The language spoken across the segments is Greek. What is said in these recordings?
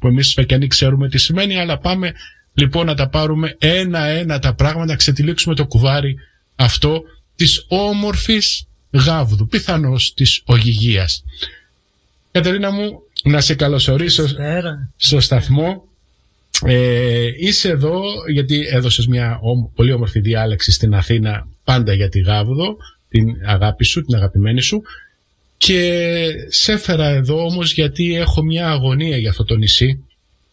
που εμείς οι Σφακιανοί ξέρουμε τι σημαίνει, αλλά πάμε λοιπόν να τα πάρουμε ένα-ένα τα πράγματα, να ξετυλίξουμε το κουβάρι αυτό της όμορφης Γάβδου, πιθανώς της Ωγυγίας. Κατερίνα μου, να σε καλωσορίσω στο σταθμό. Είσαι εδώ γιατί έδωσες μια πολύ όμορφη διάλεξη στην Αθήνα πάντα για τη Γάβδο, την αγάπη σου, την αγαπημένη σου, και σε έφερα εδώ όμως γιατί έχω μια αγωνία για αυτό το νησί.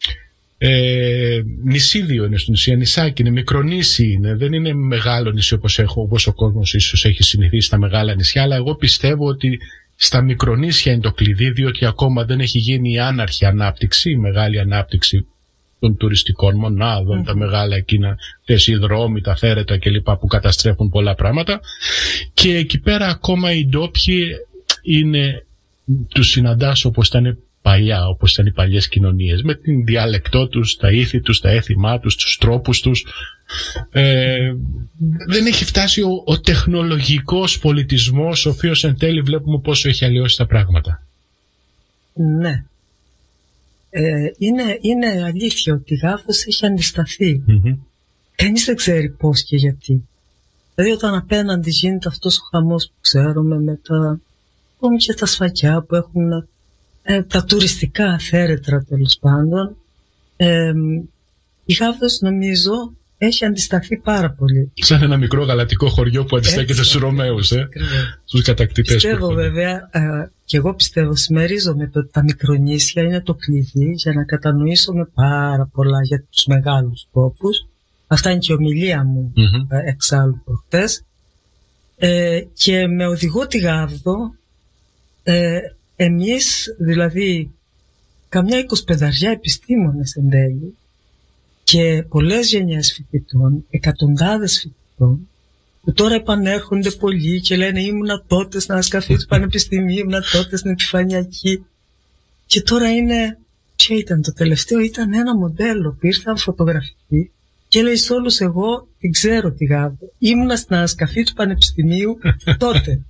Νησίδιο είναι στο νησί, νησάκι είναι, μικρονήσι είναι, δεν είναι μεγάλο νησί όπως ο κόσμος ίσως έχει συνηθίσει στα μεγάλα νησιά, αλλά εγώ πιστεύω ότι στα μικρονήσια είναι το κλειδί, διότι ακόμα δεν έχει γίνει η άναρχη ανάπτυξη, η μεγάλη ανάπτυξη των τουριστικών μονάδων, τα μεγάλα εκείνα, οι δρόμοι, τα θέρετα κλπ. Που καταστρέφουν πολλά πράγματα, και εκεί πέρα ακόμα οι ντόπιοι τους συναντάς όπως ήταν παλιά, όπως ήταν οι παλιές κοινωνίες, με την διάλεκτό τους, τα ήθη τους, τα έθιμά τους, τους τρόπους τους. Δεν έχει φτάσει ο τεχνολογικός πολιτισμός, ο οποίος εν τέλει βλέπουμε πόσο έχει αλλοιώσει τα πράγματα. Ναι. Είναι αλήθεια ότι η Γάβδος έχει αντισταθεί. Κανείς δεν ξέρει πώς και γιατί. Δηλαδή όταν απέναντι γίνεται αυτός ο χαμός που ξέρουμε, με και τα σφακιά που έχουν τα τουριστικά θέρετρα, τέλος πάντων, η Γάβδος νομίζω έχει αντισταθεί πάρα πολύ. Σαν ένα μικρό γαλατικό χωριό που αντιστέκεται στους Ρωμαίους, στους κατακτητές. Πιστεύω βέβαια, και εγώ πιστεύω, συμμερίζομαι ότι τα μικρονήσια είναι το κλειδί για να κατανοήσουμε πάρα πολλά για τους μεγάλους τόπους. Αυτά είναι και η ομιλία μου εξάλλου προχτές. Και με οδηγό τη Γάβδο, εμείς δηλαδή καμιά 25 επιστήμονες εν τέλει και πολλές γενιές φοιτητών, εκατοντάδες φοιτητών, που τώρα επανέρχονται πολλοί και λένε ήμουνα τότε στην ανασκαφή του Πανεπιστημίου, ήμουνα τότε στην Επιφανειακή, και τώρα είναι, ποιο ήταν το τελευταίο, ήταν ένα μοντέλο που ήρθε να φωτογραφηθεί και λέει σε όλους, εγώ την ξέρω τη Γάβδο, ήμουνα στην ανασκαφή του Πανεπιστημίου τότε.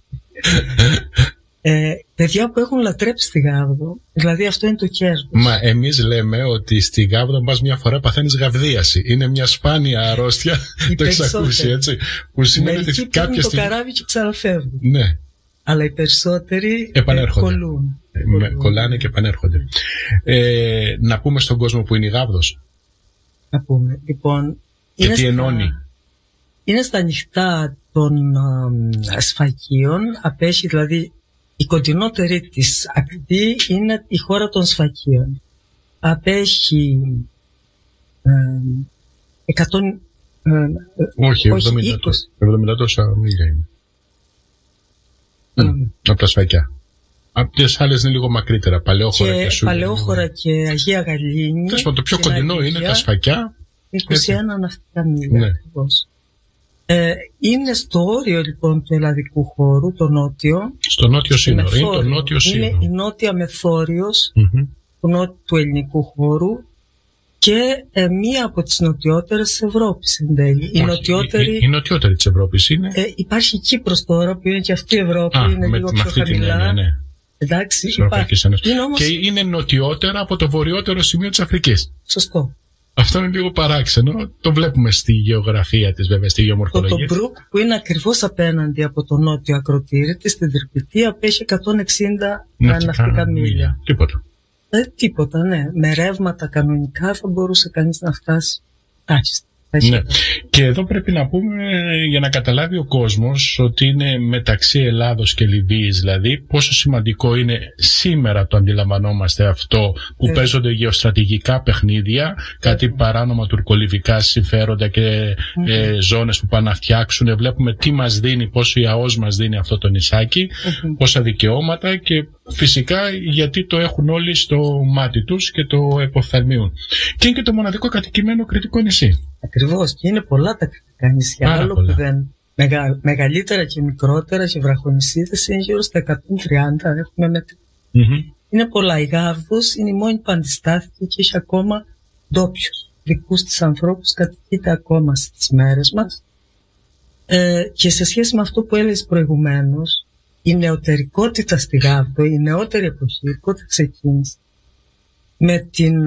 Παιδιά που έχουν λατρέψει τη Γάβδο, δηλαδή αυτό είναι το κέρδος. Μα εμείς λέμε ότι στη Γάβδο μας μια φορά παθαίνεις γαβδίαση. Είναι μια σπάνια αρρώστια, το έχεις ακούσει, έτσι, που σημαίνει ότι κάποια στιγμή το καράβι και ξαναφεύγουν. Ναι. Αλλά οι περισσότεροι κολλούν. Κολλάνε και επανέρχονται. Να πούμε στον κόσμο που είναι η Γάβδος. Να πούμε, λοιπόν, και τι ενώνει. Είναι στα ανοιχτά των Σφακίων, απέχει δηλαδή. Η κοντινότερη της ακτή είναι η χώρα των Σφακίων. Απέχει 70 τόσα μίλια είναι. Από τα Σφακιά. Από τις άλλες είναι λίγο μακρύτερα. Παλαιόχωρα και Σούλια. Παλαιόχωρα και Αγία Γαλήνη. Το πιο κοντινό είναι τα Σφακιά. 21 ναυτικά μίλια ακριβώς. Είναι στο όριο λοιπόν του ελλαδικού χώρου, το νότιο. Στο νότιο σύνορο. Είναι το νότιο σύνορο. Είναι η νότια μεθόριος του ελληνικού χώρου και μία από τις νοτιότερες της Ευρώπης εν τέλει. Η νοτιότερη της Ευρώπης είναι. Υπάρχει η Κύπρος τώρα που είναι και αυτή η Ευρώπη, είναι λίγο πιο χαμηλά. Ναι. Εντάξει, και είναι νοτιότερα από το βορειότερο σημείο της Αφρικής. Σωστό. Αυτό είναι λίγο παράξενο. Το βλέπουμε στη γεωγραφία της, βέβαια, στη γεωμορφολογία. Το Μπρουκ που είναι ακριβώς απέναντι από το νότιο ακροτήρι της, στην Τριπητή, απέχει 160 ναυτικά μίλια. Τίποτα. Τίποτα, ναι. Με ρεύματα κανονικά θα μπορούσε κανείς να φτάσει τάχιστα. Ναι. Και εδώ πρέπει να πούμε, για να καταλάβει ο κόσμος, ότι είναι μεταξύ Ελλάδος και Λιβύης, δηλαδή πόσο σημαντικό είναι σήμερα, το αντιλαμβανόμαστε αυτό, που παίζονται γεωστρατηγικά παιχνίδια, κάτι παράνομα τουρκολιβικά συμφέροντα και ζώνες που πάνε να φτιάξουν. Βλέπουμε τι μας δίνει, πόσο η ΑΟΣ μας δίνει αυτό το νησάκι, πόσα δικαιώματα, και φυσικά γιατί το έχουν όλοι στο μάτι τους και το εποφθαλμίουν. Και είναι και το μοναδικό κατοικημένο κρητικό νησί. Ακριβώς, και είναι πολλά τα κρητικά νησιά, άλλο που δεν μεγαλύτερα και μικρότερα και βραχονησίδες είναι γύρω στα 130, έχουμε μετρήσει. Είναι πολλά. Η Γάβδος είναι η μόνη που αντιστάθηκε και έχει ακόμα ντόπιους δικούς της ανθρώπους, κατοικείται ακόμα στις μέρες μας. Και σε σχέση με αυτό που έλεγες προηγουμένως, η νεωτερικότητα στη Γάβδο, η νεότερη εποχή, πότε ξεκίνησε, με την